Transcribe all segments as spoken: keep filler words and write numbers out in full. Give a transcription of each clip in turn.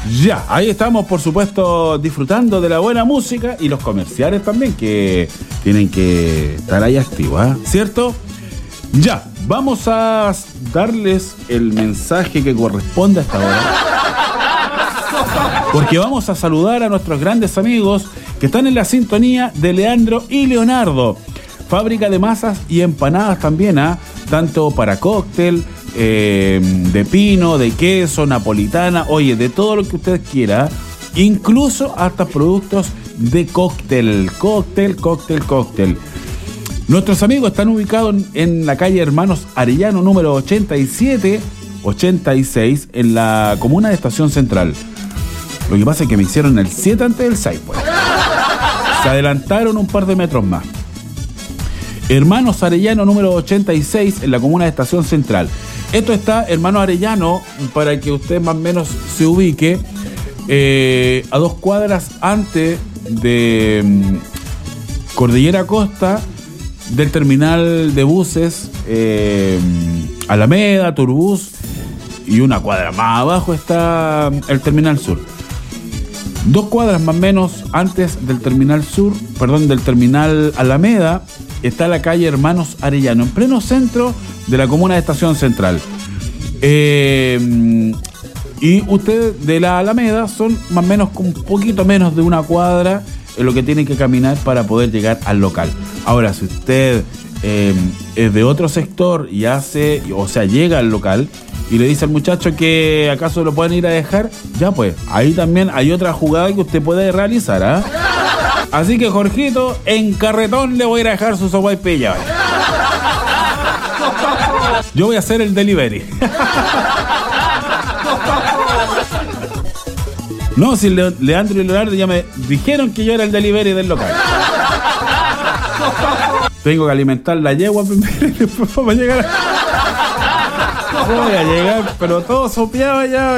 Ya, ahí estamos, por supuesto, disfrutando de la buena música y los comerciales también, que tienen que estar ahí activos, ¿eh? ¿Cierto? Ya, vamos a darles el mensaje que corresponde a esta hora, porque vamos a saludar a nuestros grandes amigos que están en la sintonía de Leandro y Leonardo. Fábrica de masas y empanadas también, ¿ah? ¿eh? Tanto para cóctel, eh, de pino, de queso, napolitana, oye, de todo lo que usted quiera, incluso hasta productos de cóctel, cóctel, cóctel, cóctel. Nuestros amigos están ubicados en la calle Hermanos Arellano, número ochenta y siete, ochenta y seis, en la comuna de Estación Central. Lo que pasa es que me hicieron el siete antes del seis, pues. Se adelantaron un par de metros más. Hermanos Arellano, número ochenta y seis, en la comuna de Estación Central. Esto está, Hermanos Arellano, para que usted más o menos se ubique, eh, a dos cuadras antes de um, Cordillera Costa, del terminal de buses, eh, Alameda, Turbus, y una cuadra más abajo está el terminal sur. Dos cuadras más o menos antes del terminal sur, perdón, del terminal Alameda, está la calle Hermanos Arellano, en pleno centro de la comuna de Estación Central. Eh, y usted de la Alameda son más o menos un poquito menos de una cuadra en lo que tiene que caminar para poder llegar al local. Ahora, si usted eh, es de otro sector y hace, o sea, llega al local y le dice al muchacho que acaso lo pueden ir a dejar, ya pues, ahí también hay otra jugada que usted puede realizar, ¿ah? ¿eh? Así que, Jorgito, en carretón le voy a ir a dejar su sopaipilla. Yo voy a hacer el delivery. No, si Le- Leandro y Leonardo ya me dijeron que yo era el delivery del local. Tengo que alimentar la yegua primero y después vamos a llegar. Voy a llegar, pero todo sopeado ya.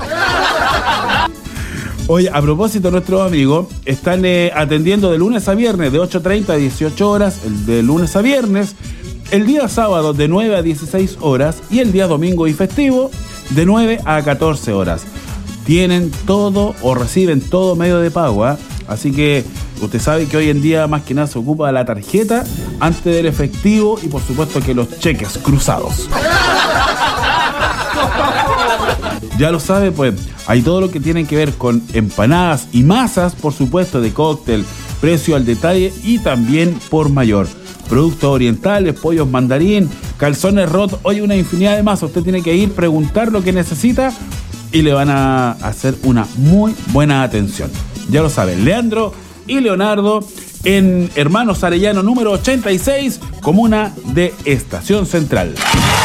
Oye, a propósito, nuestros amigos están eh, atendiendo de lunes a viernes de ocho treinta a dieciocho horas, el de lunes a viernes, el día sábado de nueve a dieciséis horas y el día domingo y festivo de nueve a catorce horas. Tienen todo o reciben todo medio de pago, ¿eh? Así que usted sabe que hoy en día más que nada se ocupa la tarjeta antes del efectivo y por supuesto que los cheques cruzados. Ya lo sabe, pues hay todo lo que tiene que ver con empanadas y masas, por supuesto, de cóctel, precio al detalle y también por mayor. Productos orientales, pollos mandarín, calzones rotos, oye, una infinidad de masas. Usted tiene que ir, preguntar lo que necesita y le van a hacer una muy buena atención. Ya lo saben, Leandro y Leonardo en Hermanos Arellano, número ochenta y seis, comuna de Estación Central.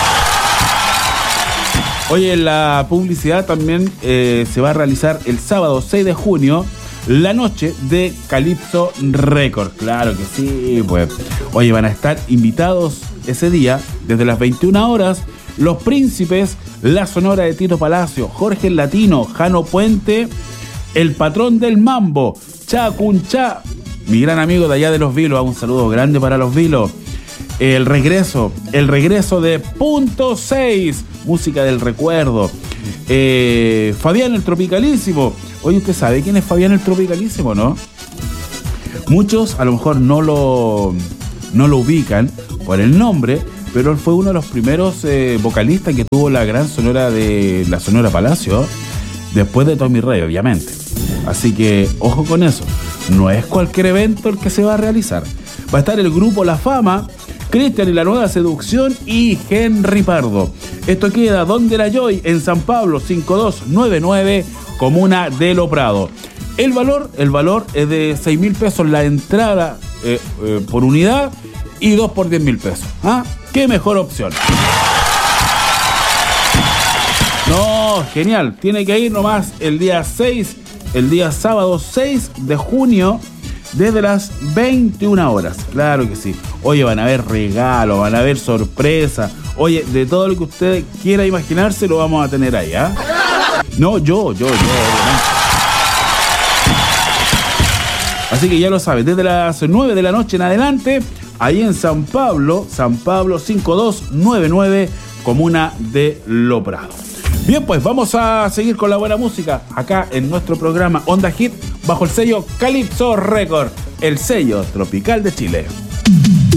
Oye, la publicidad también eh, se va a realizar el sábado seis de junio, la noche de Calypso Record. Claro que sí, pues. Oye, van a estar invitados ese día, desde las veintiuna horas, Los Príncipes, La Sonora de Tito Palacio, Jorge el Latino, Jano Puente, El Patrón del Mambo, Chacuncha, mi gran amigo de allá de Los Vilos, un saludo grande para Los Vilos. El regreso, el regreso de Punto seis, música del recuerdo. Eh, Fabián el Tropicalísimo. Oye, ¿usted sabe quién es Fabián el Tropicalísimo, no? Muchos a lo mejor no lo, no lo ubican por el nombre, pero él fue uno de los primeros eh, vocalistas que tuvo la gran sonora de la Sonora Palacio, después de Tommy Rey, obviamente. Así que, ojo con eso. No es cualquier evento el que se va a realizar. Va a estar el grupo La Fama, Cristian y la Nueva Seducción y Henry Pardo. Esto queda donde la Joy, en San Pablo, cinco dos nueve nueve, comuna de Lo Prado. El valor, el valor es de seis mil pesos la entrada eh, eh, por unidad y dos por diez mil pesos. ¿Ah? ¿Qué mejor opción? No, genial. Tiene que ir nomás el día seis, el día sábado seis de junio, desde las veintiuna horas. Claro que sí. Oye, van a haber regalos, van a haber sorpresas. Oye, de todo lo que usted quiera imaginarse lo vamos a tener ahí, ¿ah? ¿eh? No, yo, yo, yo, obviamente. Así que ya lo saben, desde las nueve de la noche en adelante, ahí en San Pablo, San Pablo cinco dos nueve nueve, comuna de Lo Prado. Bien, pues vamos a seguir con la buena música acá en nuestro programa Onda Hit bajo el sello Calypso Record, el sello tropical de Chile.